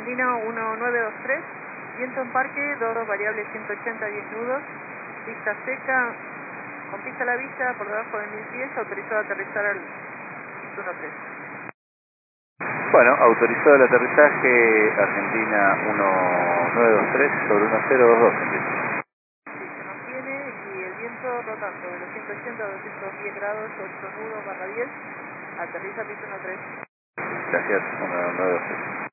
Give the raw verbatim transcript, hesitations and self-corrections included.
Argentina uno nueve dos tres, viento en parque, dos variables ciento ochenta, diez nudos, pista seca, con pista a la vista, por debajo de mil pies, autorizado a aterrizar al uno tres. Bueno, autorizado el aterrizaje Argentina uno nueve dos tres sobre uno cero dos dos. Sí, se mantiene y el viento rotando de los ciento ochenta a doscientos diez grados, ocho nudos barra diez, aterriza piso uno tres. Gracias, uno nueve dos tres.